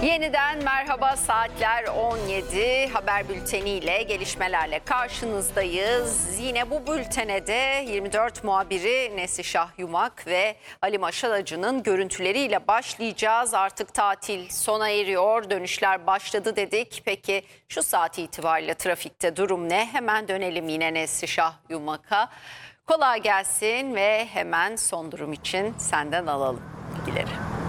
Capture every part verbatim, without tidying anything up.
Yeniden merhaba, saatler on yedi, haber bülteniyle, gelişmelerle karşınızdayız. Yine bu bültene de yirmi dört muhabiri Neslişah Yumak ve Ali Maşalacı'nın görüntüleriyle başlayacağız. Artık tatil sona eriyor, dönüşler başladı dedik. Peki şu saat itibariyle trafikte durum ne? Hemen dönelim yine Neslişah Yumak'a. Kolay gelsin ve hemen son durum için senden alalım bilgileri.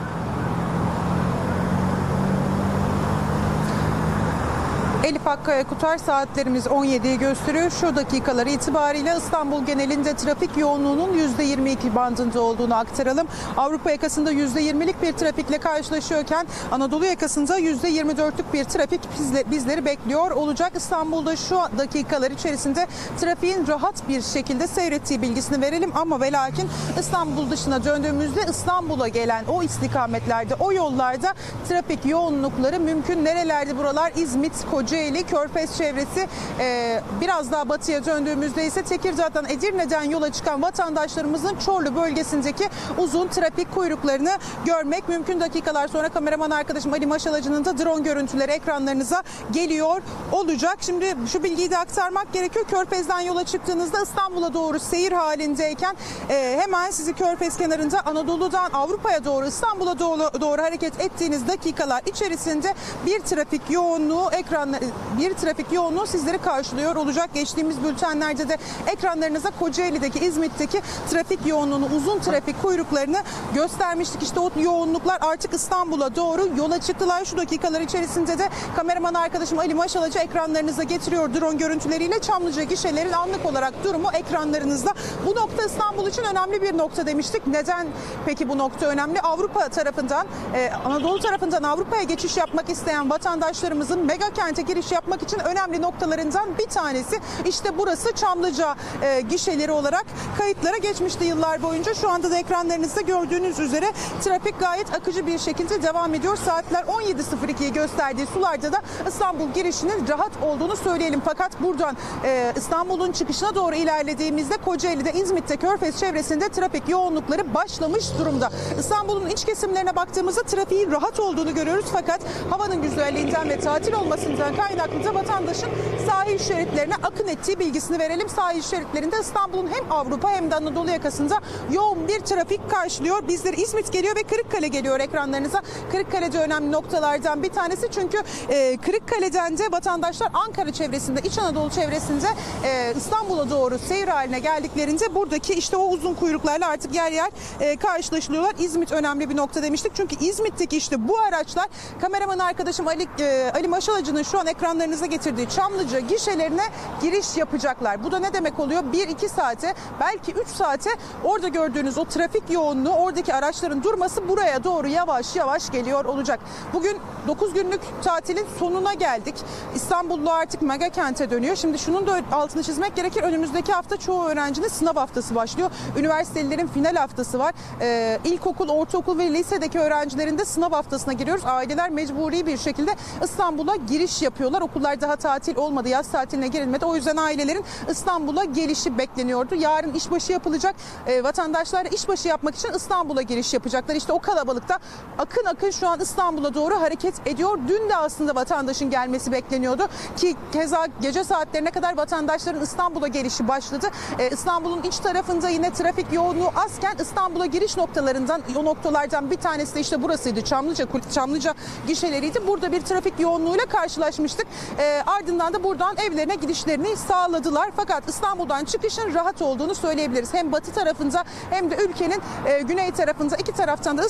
Elif Akkaya Kutar, saatlerimiz on yediyi gösteriyor. Şu dakikalar itibariyle İstanbul genelinde trafik yoğunluğunun yüzde yirmi iki bandında olduğunu aktaralım. Avrupa yakasında yüzde yirmilik bir trafikle karşılaşıyorken Anadolu yakasında yüzde yirmi dörtlük bir trafik bizleri bekliyor olacak. İstanbul'da şu dakikalar içerisinde trafiğin rahat bir şekilde seyrettiği bilgisini verelim ama ve lakin İstanbul dışına döndüğümüzde İstanbul'a gelen o istikametlerde, o yollarda trafik yoğunlukları mümkün. Nerelerde buralar? İzmit, Kocaeli, Körfez çevresi. Ee, biraz daha batıya döndüğümüzde ise Tekirdağ'dan, Edirne'den yola çıkan vatandaşlarımızın Çorlu bölgesindeki uzun trafik kuyruklarını görmek mümkün. Dakikalar sonra kameraman arkadaşım Ali Maşalacı'nın da drone görüntüleri ekranlarınıza geliyor olacak. Şimdi şu bilgiyi de aktarmak gerekiyor. Körfez'den yola çıktığınızda İstanbul'a doğru seyir halindeyken e, hemen sizi Körfez kenarında Anadolu'dan Avrupa'ya doğru, İstanbul'a doğru, doğru hareket ettiğiniz dakikalar içerisinde bir trafik yoğunluğu ekranlar bir trafik yoğunluğu sizleri karşılıyor olacak. Geçtiğimiz bültenlerde de ekranlarınıza Kocaeli'deki, İzmit'teki trafik yoğunluğunu, uzun trafik kuyruklarını göstermiştik. İşte o yoğunluklar artık İstanbul'a doğru yola çıktılar. Şu dakikalar içerisinde de kameraman arkadaşım Ali Maşalacı ekranlarınıza getiriyor drone görüntüleriyle. Çamlıca gişelerin anlık olarak durumu ekranlarınızda. Bu nokta İstanbul için önemli bir nokta demiştik. Neden peki bu nokta önemli? Avrupa tarafından, e, Anadolu tarafından Avrupa'ya geçiş yapmak isteyen vatandaşlarımızın mega kente giriş yapmak için önemli noktalarından bir tanesi. İşte burası Çamlıca e, gişeleri olarak kayıtlara geçmişti yıllar boyunca. Şu anda da ekranlarınızda gördüğünüz üzere trafik gayet akıcı bir şekilde devam ediyor. Saatler on yedi sıfır ikiyi gösterdiği sularda da İstanbul girişinin rahat olduğunu söyleyelim. Fakat buradan e, İstanbul'un çıkışına doğru ilerlediğimizde Kocaeli'de, İzmit'te, Körfez çevresinde trafik yoğunlukları başlamış durumda. İstanbul'un iç kesimlerine baktığımızda trafiğin rahat olduğunu görüyoruz. Fakat havanın güzelliğinden ve tatil olmasından kaynaklı da vatandaşın sahil şeritlerine akın ettiği bilgisini verelim. Sahil şeritlerinde İstanbul'un hem Avrupa hem de Anadolu yakasında yoğun bir trafik karşılıyor. Bizlere İzmit geliyor ve Kırıkkale geliyor ekranlarınıza. Kırıkkale'de önemli noktalardan bir tanesi çünkü e, Kırıkkale'den de vatandaşlar Ankara çevresinde, İç Anadolu çevresinde e, İstanbul'a doğru seyir haline geldiklerinde buradaki işte o uzun kuyruklarla artık yer yer e, karşılaşılıyorlar. İzmit önemli bir nokta demiştik. Çünkü İzmit'teki işte bu araçlar kameraman arkadaşım Ali, e, Ali Maşalacı'nın şu an ekranlarınıza getirdiği Çamlıca gişelerine giriş yapacaklar. Bu da ne demek oluyor? bir iki saate, belki üç saate orada gördüğünüz o trafik yoğunluğu, oradaki araçların durması buraya doğru yavaş yavaş geliyor olacak. Bugün dokuz günlük tatilin sonuna geldik. İstanbullu artık mega kente dönüyor. Şimdi şunun da altını çizmek gerekir. Önümüzdeki hafta çoğu öğrencinin sınav haftası başlıyor. Üniversitelilerin final haftası var. Ee, ilkokul, ortaokul ve lisedeki öğrencilerin de sınav haftasına giriyoruz. Aileler mecburi bir şekilde İstanbul'a giriş yapıyorlar. Okullar daha tatil olmadı, yaz tatiline girilmedi. O yüzden ailelerin İstanbul'a gelişi bekleniyordu. Yarın işbaşı yapılacak. E, vatandaşlar işbaşı yapmak için İstanbul'a giriş yapacaklar. İşte o kalabalıkta akın akın şu an İstanbul'a doğru hareket ediyor. Dün de aslında vatandaşın gelmesi bekleniyordu ki keza gece saatlerine kadar vatandaşların İstanbul'a gelişi başladı. E, İstanbul'un iç tarafında yine trafik yoğunluğu azken İstanbul'a giriş noktalarından, o noktalardan bir tanesi de işte burasıydı. Çamlıca, Çamlıca gişeleriydi. Burada bir trafik yoğunluğuyla karşılaşmıştık. E, ardından da buradan evlerine gidişlerini sağladılar. Fakat İstanbul'dan çıkışın rahat olduğunu söyleyebiliriz. Hem batı tarafında hem de ülkenin e, güney tarafında, iki taraftan da